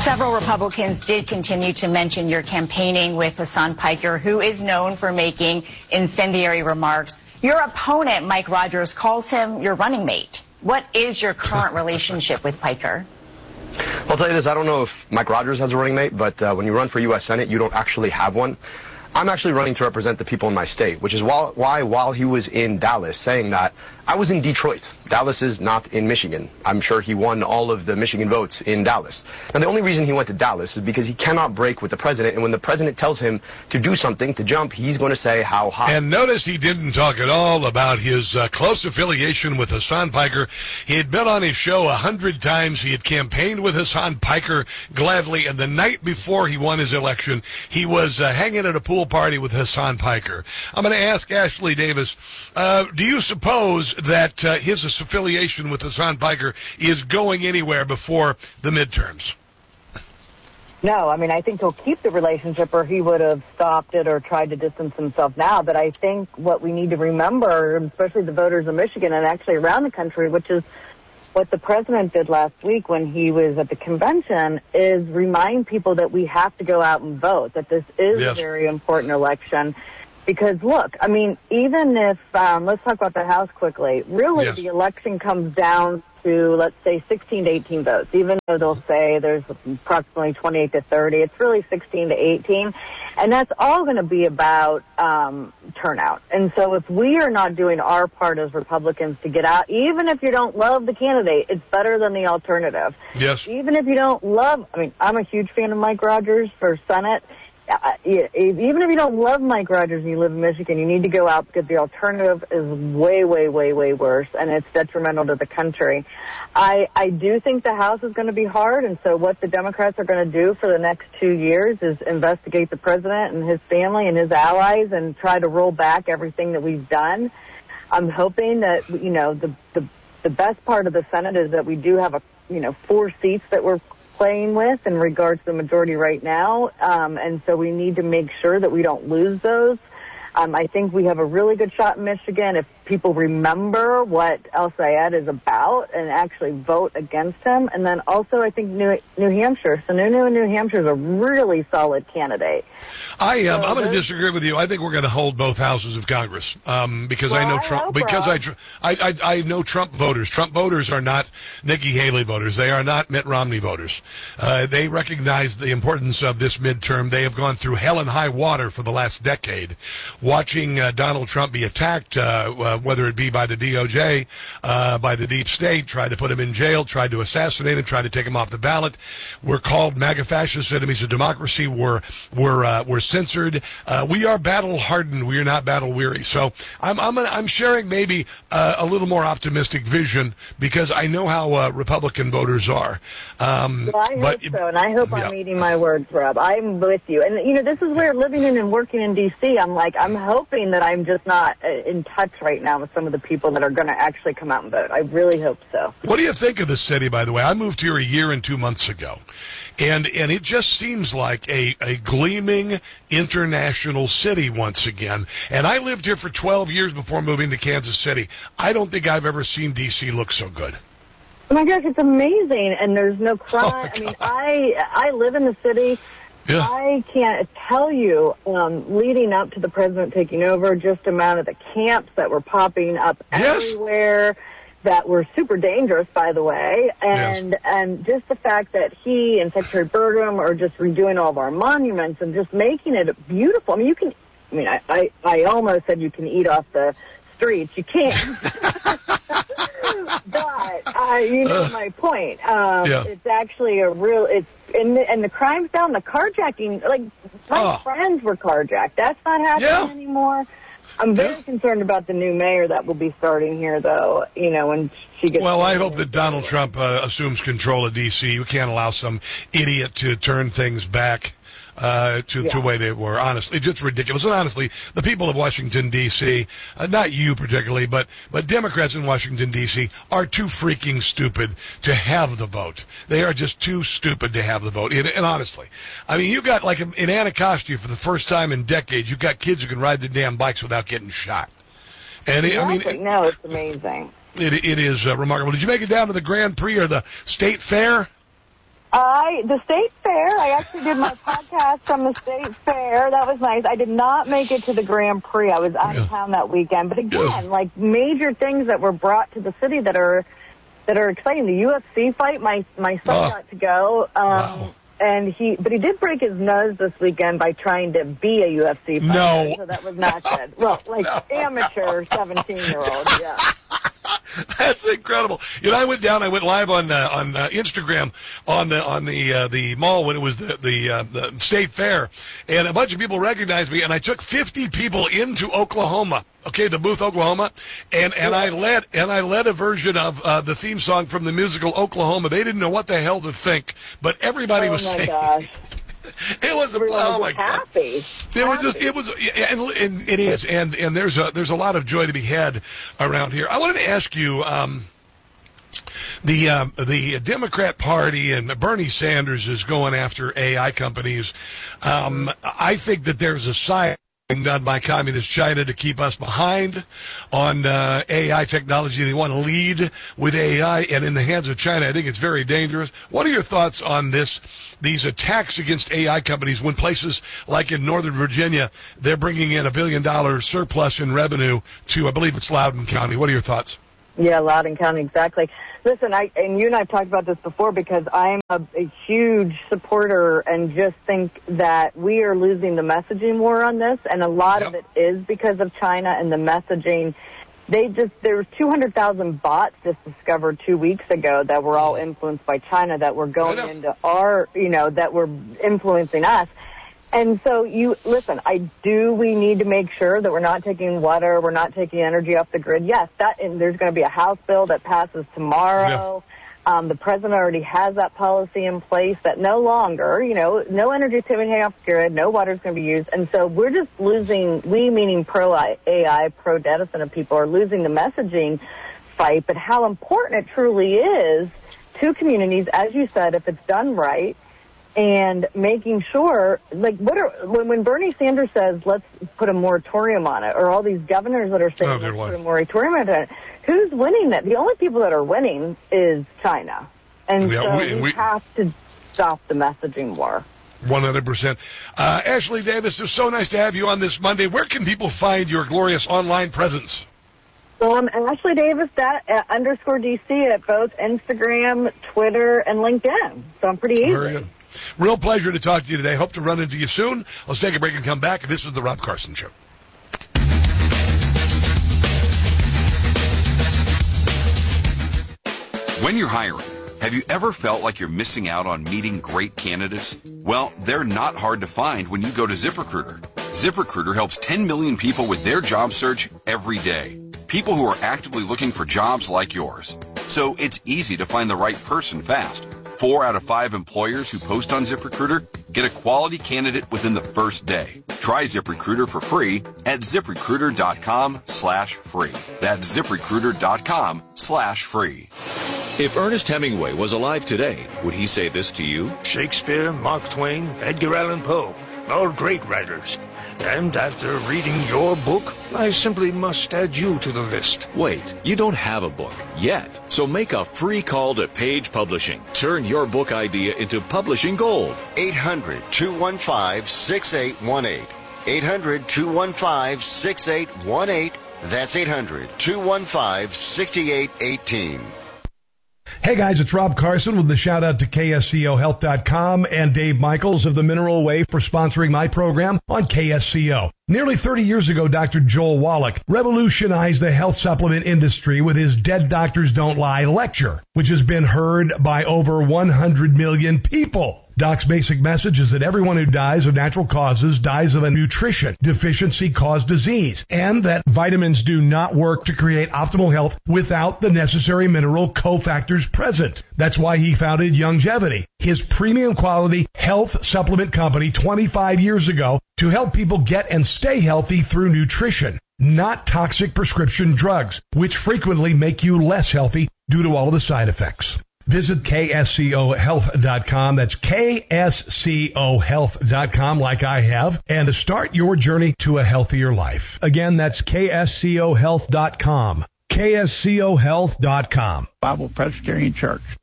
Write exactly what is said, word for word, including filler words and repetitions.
Several Republicans did continue to mention your campaigning with Hasan Piker, who is known for making incendiary remarks. Your opponent, Mike Rogers, calls him your running mate. What is your current relationship with Piker? I'll tell you this, I don't know if Mike Rogers has a running mate, but uh, when you run for U S Senate, you don't actually have one. I'm actually running to represent the people in my state, which is why, why while he was in Dallas saying that, I was in Detroit. Dallas is not in Michigan. I'm sure he won all of the Michigan votes in Dallas. Now, the only reason he went to Dallas is because he cannot break with the president, and when the president tells him to do something, to jump, he's going to say how high. And notice he didn't talk at all about his uh, close affiliation with Hasan Piker. He had been on his show a hundred times. He had campaigned with Hasan Piker gladly, and the night before he won his election, he was uh, hanging at a pool party with Hasan Piker. I'm going to ask Ashley Davis, uh, do you suppose that uh, his affiliation with Hasan Piker is going anywhere before the midterms? No, I mean, I think he'll keep the relationship, or he would have stopped it or tried to distance himself now. But I think what we need to remember, especially the voters of Michigan and actually around the country, which is what the president did last week when he was at the convention, is remind people that we have to go out and vote, that this is yes. a very important election. Because, look, I mean, even if, um, let's talk about the House quickly. Really, yes. the election comes down to, let's say, sixteen to eighteen votes. Even though they'll say there's approximately twenty-eight to thirty, it's really sixteen to eighteen. And that's all going to be about um, turnout. And so if we are not doing our part as Republicans to get out, even if you don't love the candidate, it's better than the alternative. Yes. Even if you don't love, I mean, I'm a huge fan of Mike Rogers for Senate. Uh, even if you don't love Mike Rogers and you live in Michigan, you need to go out because the alternative is way, way, way, way worse, and it's detrimental to the country. I, I do think the House is going to be hard, and so what the Democrats are going to do for the next two years is investigate the president and his family and his allies and try to roll back everything that we've done. I'm hoping that, you know, the, the, the best part of the Senate is that we do have, a you know, four seats that we're playing with in regards to the majority right now, um, and so we need to make sure that we don't lose those. Um, I think we have a really good shot in Michigan if people remember what El Sayed is about and actually vote against him. And then also I think New, New Hampshire. Sununu in New Hampshire is a really solid candidate. I um, so I'm going to disagree with you. I think we're going to hold both houses of Congress um, because well, I know I Trump. Because I, I I I know Trump voters. Trump voters are not Nikki Haley voters. They are not Mitt Romney voters. Uh, they recognize the importance of this midterm. They have gone through hell and high water for the last decade, watching uh, Donald Trump be attacked, uh, uh, whether it be by the D O J, uh, by the deep state, tried to put him in jail, tried to assassinate him, tried to take him off the ballot. We're called MAGA fascists, enemies of democracy. We're we're uh, we're censored. Uh, we are battle hardened. We are not battle weary. So I'm I'm I'm sharing maybe uh, a little more optimistic vision because I know how uh, Republican voters are. Um, well, I but, hope so, and I hope yeah. I'm eating my words, Rob. I'm with you, and you know this is where living in and working in D C. I'm like I'm hoping that I'm just not in touch right now with some of the people that are going to actually come out and vote. I really hope so. What do you think of the city, by the way? I moved here a year and two months ago. And and it just seems like a, a gleaming international city once again. And I lived here for twelve years before moving to Kansas City. I don't think I've ever seen D C look so good. Oh, my gosh, it's amazing. And there's no crime. Oh, I mean, I I live in the city. Yeah. I can't tell you, um, leading up to the president taking over, just the amount of the camps that were popping up yes. everywhere. That were super dangerous, by the way, and yes. and just the fact that he and Secretary Burgum are just redoing all of our monuments and just making it beautiful. I mean, you can, I mean, I, I, I almost said you can eat off the streets. You can't. But, uh, you know uh, my point. Um, yeah. It's actually a real, it's, and the, and the crime's down, the carjacking, like, my oh. friends were carjacked. That's not happening yeah. anymore. I'm very yeah. concerned about the new mayor that will be starting here, though, you know, when she gets... Well, I hope that Donald Trump uh, assumes control of D C. You can't allow some idiot to turn things back uh, to, yeah. to the way they were. Honestly, it's just ridiculous. And honestly, the people of Washington, D C, uh, not you particularly, but, but Democrats in Washington, D C, are too freaking stupid to have the vote. They are just too stupid to have the vote. And, and honestly, I mean, you got, like, in Anacostia, for the first time in decades, you've got kids who can ride their damn bikes without getting shot. And it, I mean, it, no, it's amazing. It, it is uh, remarkable. Did you make it down to the Grand Prix or the State Fair? I the state fair. I actually did my podcast from the state fair. That was nice. I did not make it to the Grand Prix. I was out of town that weekend. But again, yes. like major things that were brought to the city that are that are exciting. The U F C fight. My my son oh. got to go. Um, wow. And he, but he did break his nose this weekend by trying to be a U F C fighter. No. So that was not good. Well, like no. amateur seventeen-year-old. Yeah. That's incredible. You know, I went down. I went live on uh, on uh, Instagram on the on the uh, the mall when it was the the, uh, the state fair, and a bunch of people recognized me. And I took fifty people into Oklahoma. Okay, the booth, Oklahoma, and and I led and I led a version of uh, the theme song from the musical Oklahoma. They didn't know what the hell to think, but everybody oh was my saying. Gosh. It was a oh my god! Happy. It happy. was just it was and, and it is and and there's a there's a lot of joy to be had around here. I wanted to ask you um, the um, the Democrat Party and Bernie Sanders is going after A I companies. Um, I think that there's a side done by communist China to keep us behind on uh, A I technology. They want to lead with A I, and in the hands of China, I think it's very dangerous. What are your thoughts on this? These attacks against A I companies when places like in Northern Virginia, they're bringing in a billion dollar surplus in revenue to, I believe it's Loudoun County. What are your thoughts? Yeah, Loudoun County, exactly. Listen, I and you and I have talked about this before because I'm a, a huge supporter and just think that we are losing the messaging war on this, and a lot yep. of it is because of China and the messaging. They just there was two hundred thousand bots just discovered two weeks ago that were all influenced by China that were going into our, you know, that were influencing us. And so you, listen, I do, we need to make sure that we're not taking water, we're not taking energy off the grid. Yes, that, and there's going to be a House bill that passes tomorrow. Yeah. Um, the president already has that policy in place that no longer, you know, no energy is taken off the grid, no water is going to be used. And so we're just losing, we meaning pro-A I, pro-data center people are losing the messaging fight, but how important it truly is to communities, as you said, if it's done right. And making sure, like, what are, when, when Bernie Sanders says, let's put a moratorium on it, or all these governors that are saying, oh, let's put a moratorium on it, who's winning that? The only people that are winning is China. And yeah, so we, we, we have to stop the messaging war. one hundred percent. Uh, Ashley Davis, it's so nice to have you on this Monday. Where can people find your glorious online presence? So I'm Ashley Davis, that uh, underscore D C at both Instagram, Twitter, and LinkedIn. So I'm pretty easy. Very good. Real pleasure to talk to you today. Hope to run into you soon. Let's take a break and come back. This is the Rob Carson Show. When you're hiring, have you ever felt like you're missing out on meeting great candidates? Well, they're not hard to find when you go to ZipRecruiter. ZipRecruiter helps ten million people with their job search every day. People who are actively looking for jobs like yours. So it's easy to find the right person fast. Four out of five employers who post on ZipRecruiter get a quality candidate within the first day. Try ZipRecruiter for free at ZipRecruiter.com slash free. That's ZipRecruiter.com slash free. If Ernest Hemingway was alive today, would he say this to you? Shakespeare, Mark Twain, Edgar Allan Poe, all great writers. And after reading your book, I simply must add you to the list. Wait, you don't have a book yet. So make a free call to Page Publishing. Turn your book idea into publishing gold. eight hundred, two one five, six eight one eight. eight hundred, two one five, six eight one eight. That's eight hundred, two one five, six eight one eight. Hey guys, it's Rob Carson with the shout out to K S C O health dot com and Dave Michaels of the Mineral Way for sponsoring my program on K S C O. Nearly thirty years ago, Doctor Joel Wallach revolutionized the health supplement industry with his Dead Doctors Don't Lie lecture, which has been heard by over one hundred million people. Doc's basic message is that everyone who dies of natural causes dies of a nutrition deficiency caused disease, and that vitamins do not work to create optimal health without the necessary mineral cofactors present. That's why he founded Youngevity, his premium quality health supplement company twenty-five years ago, to help people get and stay healthy through nutrition, not toxic prescription drugs, which frequently make you less healthy due to all of the side effects. Visit K S C O health dot com. That's K S C O health dot com, like I have, and to start your journey to a healthier life. Again, that's K S C O health dot com. K S C O health dot com. Bible Presbyterian Church.